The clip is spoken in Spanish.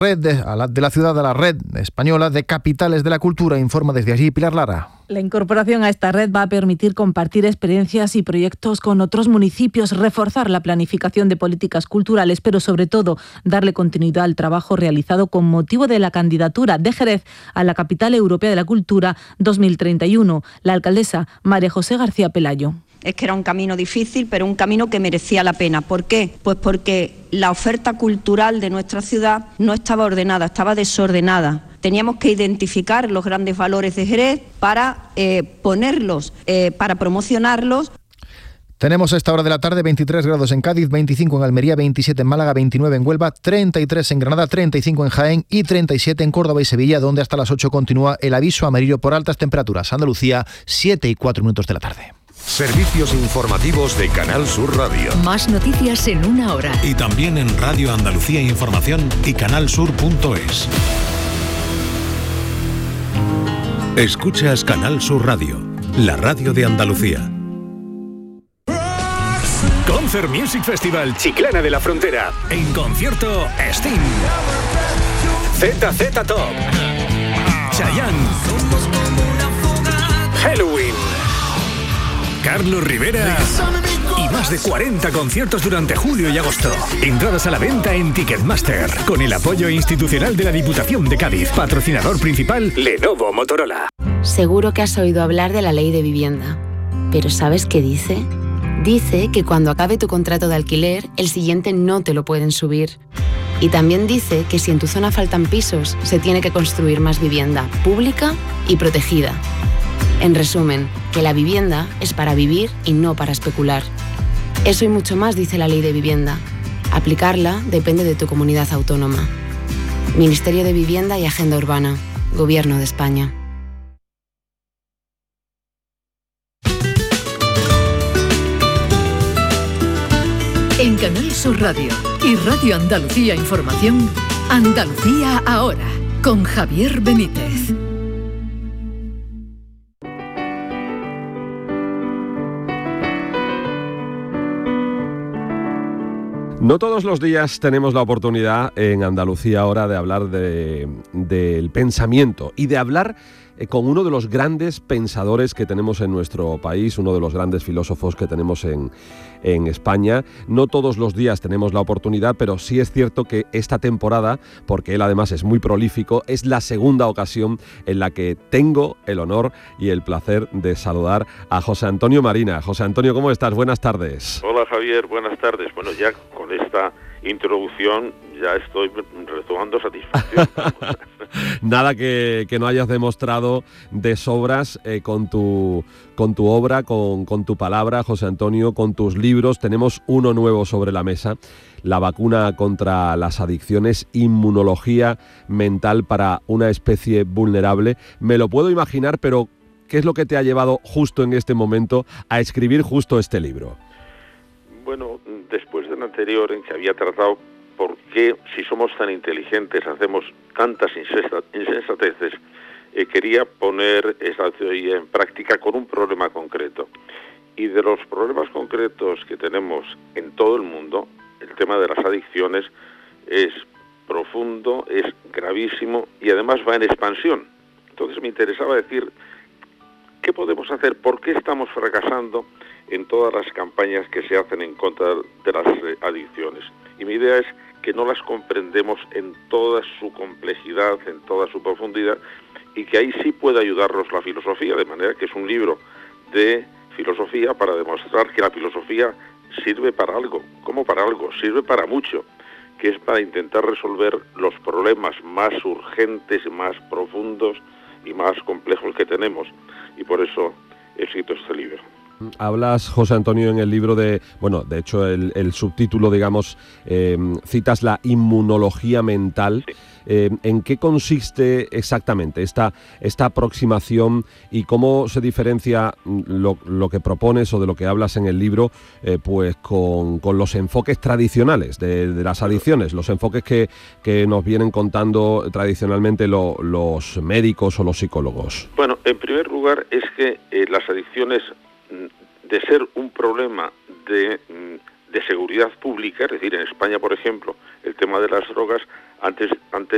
de la ciudad a la red española de capitales de la cultura, informa desde allí Pilar Lara. La incorporación a esta red va a permitir compartir experiencias y proyectos con otros municipios, reforzar la planificación de políticas culturales, pero sobre todo darle continuidad al trabajo realizado con motivo de la candidatura de Jerez a la Capital Europea de la Cultura 2031. La alcaldesa María José García Pelayo. Es que era un camino difícil, pero un camino que merecía la pena. ¿Por qué? Pues porque la oferta cultural de nuestra ciudad no estaba ordenada, estaba desordenada. Teníamos que identificar los grandes valores de Jerez para ponerlos, para promocionarlos. Tenemos a esta hora de la tarde 23 grados en Cádiz, 25 en Almería, 27 en Málaga, 29 en Huelva, 33 en Granada, 35 en Jaén y 37 en Córdoba y Sevilla, donde hasta las 8 continúa el aviso amarillo por altas temperaturas. Andalucía, 7 y 4 minutos de la tarde. Servicios informativos de Canal Sur Radio. Más noticias en una hora. Y también en Radio Andalucía Información y canalsur.es. Escuchas Canal Sur Radio, la radio de Andalucía. Concert Music Festival Chiclana de la Frontera. En concierto, Sting, ZZ Top, Chayanne, Halloween, Carlos Rivera y más de 40 conciertos durante julio y agosto. Entradas a la venta en Ticketmaster, con el apoyo institucional de la Diputación de Cádiz. Patrocinador principal, Lenovo Motorola. Seguro que has oído hablar de la ley de vivienda, pero ¿sabes qué dice? Dice que cuando acabe tu contrato de alquiler, el siguiente no te lo pueden subir. Y también dice que si en tu zona faltan pisos, se tiene que construir más vivienda pública y protegida. En resumen, que la vivienda es para vivir y no para especular. Eso y mucho más dice la ley de vivienda. Aplicarla depende de tu comunidad autónoma. Ministerio de Vivienda y Agenda Urbana. Gobierno de España. En Canal Sur Radio y Radio Andalucía Información, Andalucía ahora, con Javier Benítez. No todos los días tenemos la oportunidad en Andalucía ahora de hablar del pensamiento y de hablar con uno de los grandes pensadores que tenemos en nuestro país, uno de los grandes filósofos que tenemos en España. No todos los días tenemos la oportunidad, pero sí es cierto que esta temporada, porque él además es muy prolífico, es la segunda ocasión en la que tengo el honor y el placer de saludar a José Antonio Marina. José Antonio, ¿cómo estás? Buenas tardes. Hola Javier, buenas tardes. Bueno, ya con esta introducción ya estoy retomando satisfacción. Nada que no hayas demostrado de sobras con tu obra, con tu palabra, José Antonio, con tus libros. Tenemos uno nuevo sobre la mesa: la vacuna contra las adicciones, inmunología mental para una especie vulnerable. Me lo puedo imaginar, pero ¿qué es lo que te ha llevado justo en este momento a escribir justo este libro? Bueno, después del anterior, en que había tratado por qué, si somos tan inteligentes, hacemos tantas insensateces, quería poner esa teoría en práctica con un problema concreto. Y de los problemas concretos que tenemos en todo el mundo, el tema de las adicciones es profundo, es gravísimo y además va en expansión. Entonces me interesaba decir, ¿qué podemos hacer? ¿Por qué estamos fracasando en todas las campañas que se hacen en contra de las adicciones? Y mi idea es que no las comprendemos en toda su complejidad, en toda su profundidad, y que ahí sí puede ayudarnos la filosofía, de manera que es un libro de filosofía para demostrar que la filosofía sirve para algo. ¿Cómo para algo? Sirve para mucho, que es para intentar resolver los problemas más urgentes, más profundos y más complejos que tenemos. Y por eso he escrito este libro. Hablas, José Antonio, en el libro de hecho el subtítulo, digamos, citas la inmunología mental. Sí. ¿En qué consiste exactamente esta aproximación y cómo se diferencia lo que propones o de lo que hablas en el libro pues con los enfoques tradicionales de las adicciones, los enfoques que nos vienen contando tradicionalmente los médicos o los psicólogos? Bueno, en primer lugar es que las adicciones, de ser un problema de seguridad pública, es decir, en España, por ejemplo, el tema de las drogas, antes